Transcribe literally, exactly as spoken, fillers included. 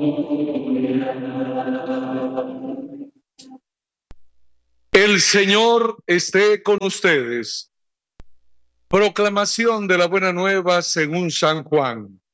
El Señor esté con ustedes. Proclamación de la Buena Nueva según San Juan.